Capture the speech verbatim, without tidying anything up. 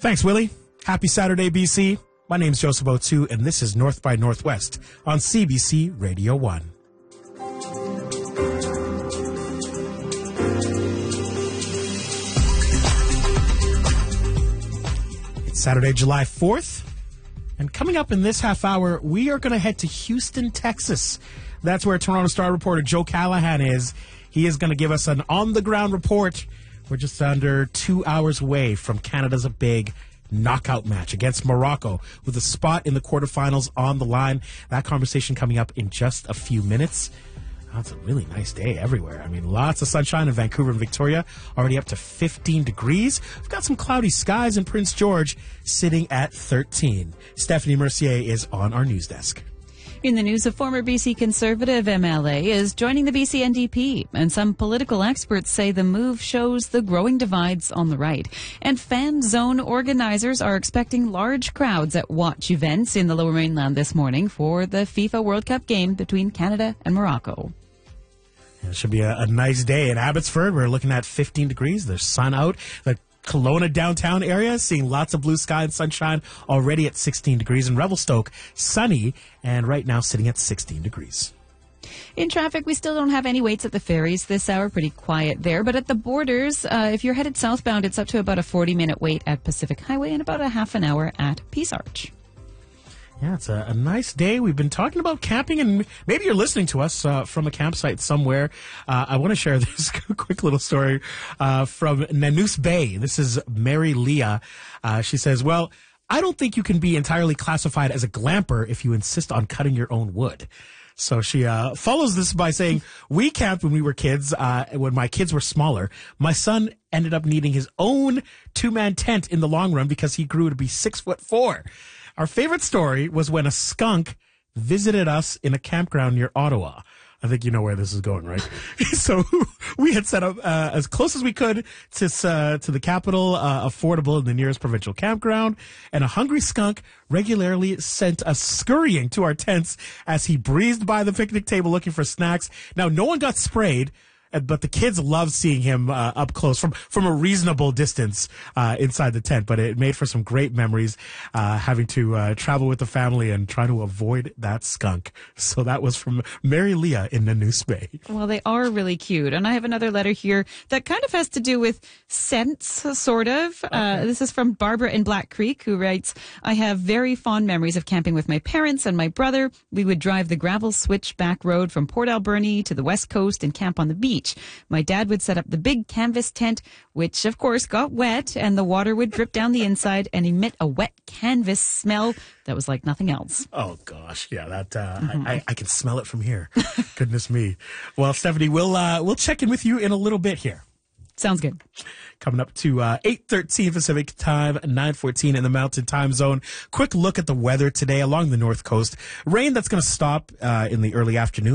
Thanks, Willie. Happy Saturday, B C. My name's Joseph O'Toole, and this is North by Northwest on C B C Radio one. It's Saturday, July fourth, and coming up in this half hour, we are going to head to Houston, Texas. That's where Toronto Star reporter Joe Callahan is. He is going to give us an on-the-ground report. We're just under two hours away from Canada's big knockout match against Morocco with a spot in the quarterfinals on the line. That conversation coming up in just a few minutes. Oh, it's a really nice day everywhere. I mean, lots of sunshine in Vancouver and Victoria, already up to fifteen degrees. We've got some cloudy skies in Prince George, sitting at thirteen. Stephanie Mercier is on our news desk. In the news, a former B C Conservative M L A is joining the B C N D P, and some political experts say the move shows the growing divides on the right. And Fan Zone organizers are expecting large crowds at watch events in the Lower Mainland this morning for the FIFA World Cup game between Canada and Morocco. It should be a, a nice day in Abbotsford. We're looking at fifteen degrees. There's sun out. The Kelowna downtown area, seeing lots of blue sky and sunshine, already at sixteen degrees. In Revelstoke, sunny, and right now sitting at sixteen degrees. In traffic, we still don't have any waits at the ferries this hour. Pretty quiet there. But at the borders, uh, if you're headed southbound, it's up to about a forty-minute wait at Pacific Highway and about a half an hour at Peace Arch. Yeah, it's a, a nice day. We've been talking about camping, and maybe you're listening to us uh, from a campsite somewhere. Uh, I want to share this quick little story uh, from Nanoose Bay. This is Mary Leah. Uh, she says, well, I don't think you can be entirely classified as a glamper if you insist on cutting your own wood. So she uh, follows this by saying, we camped when we were kids, uh, when my kids were smaller. My son ended up needing his own two-man tent in the long run because he grew to be six foot four. Our favorite story was when a skunk visited us in a campground near Ottawa. I think you know where this is going, right? So we had set up uh, as close as we could to uh, to the capital, uh, affordable in the nearest provincial campground, and a hungry skunk regularly sent us scurrying to our tents as he breezed by the picnic table looking for snacks. Now, no one got sprayed, but the kids loved seeing him uh, up close from, from a reasonable distance uh, inside the tent. But it made for some great memories uh, having to uh, travel with the family and try to avoid that skunk. So that was from Mary Leah in Nanoose Bay. Well, they are really cute. And I have another letter here that kind of has to do with scents, sort of. Okay. Uh, this is from Barbara in Black Creek, who writes, I have very fond memories of camping with my parents and my brother. We would drive the gravel switchback road from Port Alberni to the west coast and camp on the beach. My dad would set up the big canvas tent, which of course got wet, and the water would drip down the inside and emit a wet canvas smell that was like nothing else. Oh gosh, yeah, that uh, mm-hmm. I, I can smell it from here. Goodness me. Well, Stephanie, we'll uh, we'll check in with you in a little bit here. Sounds good. Coming up to uh, eight thirteen Pacific time, nine fourteen in the Mountain Time Zone. Quick look at the weather today along the North Coast. Rain that's going to stop uh, in the early afternoon.